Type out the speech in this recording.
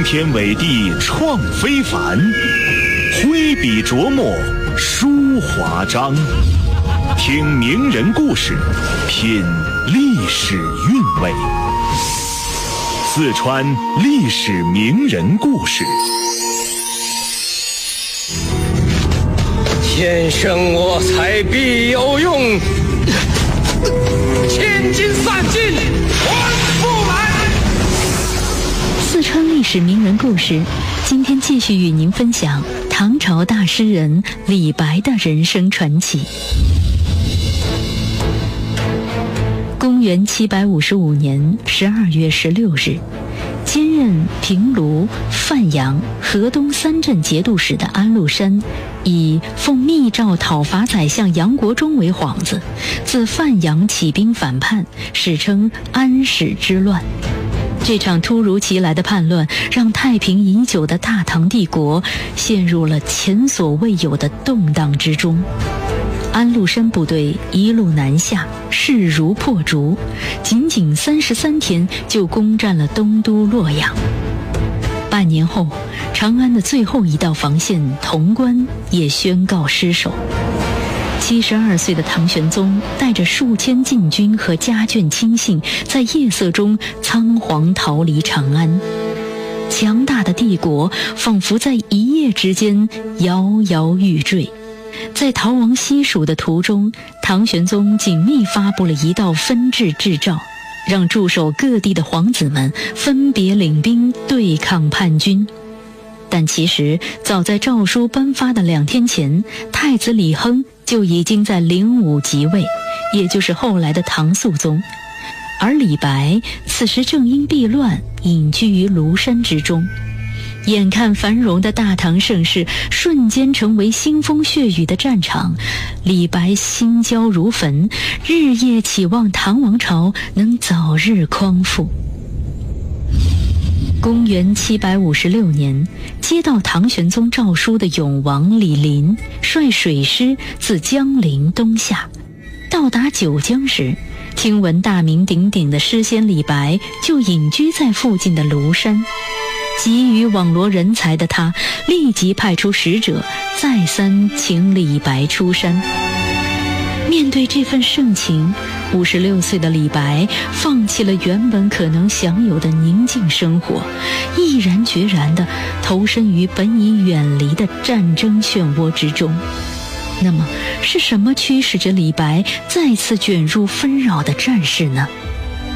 天伟地创非凡，挥笔琢磨书华章。听名人故事，品历史韵味。四川历史名人故事。 天生我材必有用，千金散尽还复来。 四川历史名人故事，今天继续与您分享唐朝大诗人李白的人生传奇。公元755年12月16日，兼任平卢、范阳、河东三镇节度使的安禄山，以奉密诏讨伐宰相杨国忠为幌子，自范阳起兵反叛，史称安史之乱。这场突如其来的叛乱让太平已久的大唐帝国陷入了前所未有的动荡之中。安禄山部队一路南下，势如破竹，仅仅33天就攻占了东都洛阳。半年后，长安的最后一道防线潼关也宣告失守。72岁的唐玄宗带着数千禁军和家眷亲信，在夜色中仓皇逃离长安。强大的帝国仿佛在一夜之间摇摇欲坠。在逃亡西蜀的途中，唐玄宗紧密发布了一道分治制诏，让驻守各地的皇子们分别领兵对抗叛军。但其实早在诏书颁发的2天前，太子李亨就已经在05即位，也就是后来的唐肃宗。而李白此时正因避乱隐居于庐山之中，眼看繁荣的大唐盛世瞬间成为腥风血雨的战场，李白心焦如焚，日夜期望唐王朝能早日匡复。公元756年，接到唐玄宗诏书的永王李璘率水师自江陵东下，到达九江时，听闻大名鼎鼎的诗仙李白就隐居在附近的庐山。急于网罗人才的他，立即派出使者再三请李白出山。面对这份盛情，56岁的李白放弃了原本可能享有的宁静生活，毅然决然地投身于本已远离的战争漩涡之中。那么是什么驱使着李白再次卷入纷扰的战事呢？